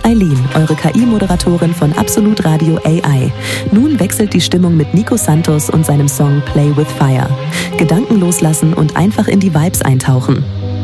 ist Eileen, eure KI-Moderatorin von Absolut Radio AI. Nun wechselt die Stimmung mit Nico Santos und seinem Song Play with Fire. Gedanken loslassen und einfach in die Vibes eintauchen.